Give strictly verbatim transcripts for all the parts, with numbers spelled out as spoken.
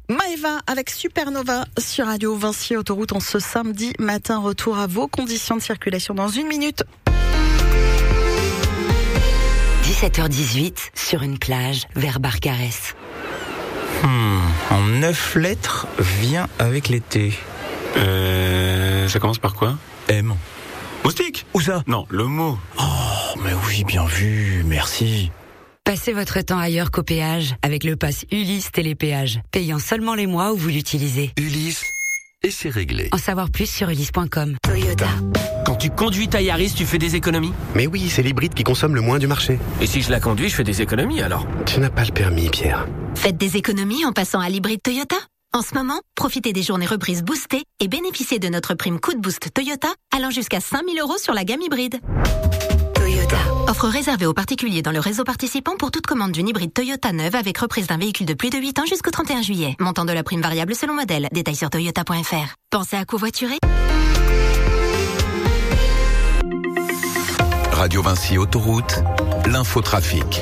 Maëva avec Supernova sur Radio Vinci Autoroute en ce samedi matin. Retour à vos conditions de circulation dans une minute. dix-sept heures dix-huit sur une plage vers Barcarès. Hmm, en neuf lettres, vient avec l'été. Euh, ça commence par quoi? M. Moustique? Où ça? Non, le mot. Oh, mais oui, bien vu, merci. Passez votre temps ailleurs qu'au péage avec le pass Ulysse Télépéage, payant seulement les mois où vous l'utilisez. Ulysse, et c'est réglé. En savoir plus sur ulysse point com. Toyota. Quand tu conduis ta Yaris, tu fais des économies? Mais oui, c'est l'hybride qui consomme le moins du marché. Et si je la conduis, je fais des économies alors? Tu n'as pas le permis, Pierre. Faites des économies en passant à l'hybride Toyota. En ce moment, profitez des journées reprises boostées et bénéficiez de notre prime coup de boost Toyota allant jusqu'à cinq mille euros sur la gamme hybride. Toyota. Offre réservée aux particuliers dans le réseau participant pour toute commande d'une hybride Toyota neuve avec reprise d'un véhicule de plus de huit ans jusqu'au trente et un juillet. Montant de la prime variable selon modèle. Détails sur toyota point f r. Pensez à covoiturer. Radio Vinci Autoroute, l'infotrafic.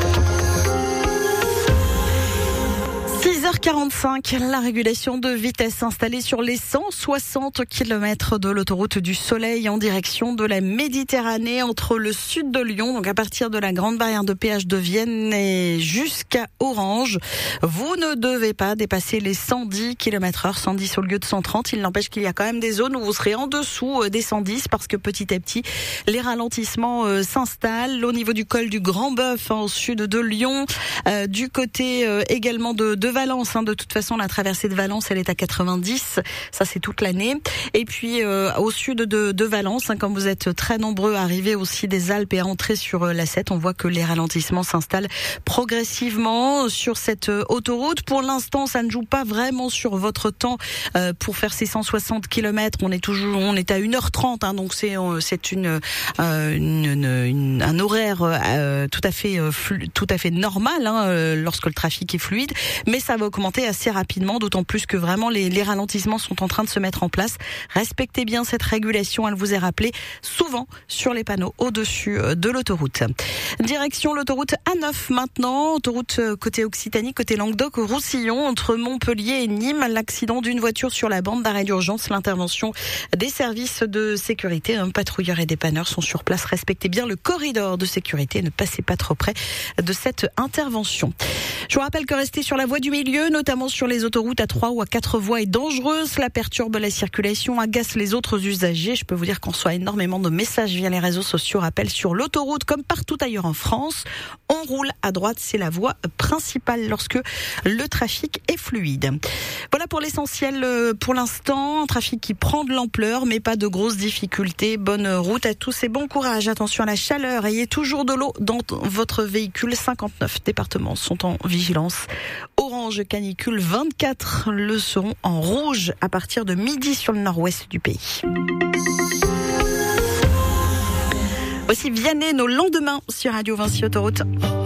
six heures quarante-cinq, la régulation de vitesse installée sur les cent soixante kilomètres de l'autoroute du Soleil en direction de la Méditerranée entre le sud de Lyon, donc à partir de la grande barrière de péage de Vienne et jusqu'à Orange. Vous ne devez pas dépasser les cent dix kilomètres heure, cent dix au lieu de cent trente. Il n'empêche qu'il y a quand même des zones où vous serez en dessous des cent dix parce que petit à petit, les ralentissements euh, s'installent au niveau du col du Grand Bœuf, hein, au sud de Lyon, euh, du côté euh, également de, de Valence. Hein, de toute façon, la traversée de Valence, elle est à quatre-vingt-dix. Ça, c'est toute l'année. Et puis, euh, au sud de, de Valence, hein, comme vous êtes très nombreux à arriver aussi des Alpes et à entrer sur euh, l'A sept, on voit que les ralentissements s'installent progressivement sur cette euh, autoroute. Pour l'instant, ça ne joue pas vraiment sur votre temps euh, pour faire ces cent soixante kilomètres. On est toujours, on est à une heure trente, hein, donc c'est euh, c'est une, euh, une, une, une un horaire euh, tout à fait euh, flu, tout à fait normal hein, euh, lorsque le trafic est fluide. Mais ça va augmenter assez rapidement, d'autant plus que vraiment les, les ralentissements sont en train de se mettre en place. Respectez bien cette régulation, elle vous est rappelée souvent sur les panneaux au-dessus de l'autoroute. Direction l'autoroute A neuf maintenant, autoroute côté Occitanie, côté Languedoc-Roussillon, entre Montpellier et Nîmes. L'accident d'une voiture sur la bande d'arrêt d'urgence, l'intervention des services de sécurité, un patrouilleur et dépanneurs sont sur place. Respectez bien le corridor de sécurité, ne passez pas trop près de cette intervention. Je vous rappelle que rester sur la voie du milieu, notamment sur les autoroutes à trois ou à quatre voies, est dangereuse. Cela perturbe la circulation, agace les autres usagers. Je peux vous dire qu'on reçoit énormément de messages via les réseaux sociaux. Rappel sur l'autoroute, comme partout ailleurs en France, on roule à droite. C'est la voie principale lorsque le trafic est fluide. Voilà pour l'essentiel pour l'instant. Un trafic qui prend de l'ampleur, mais pas de grosses difficultés. Bonne route à tous et bon courage. Attention à la chaleur. Ayez toujours de l'eau dans votre véhicule. cinquante-neuf départements sont en vigilance orange canicule, vingt-quatre le seront en rouge à partir de midi sur le nord-ouest du pays. Voici Vianney, nos lendemains sur Radio Vinci Autoroute.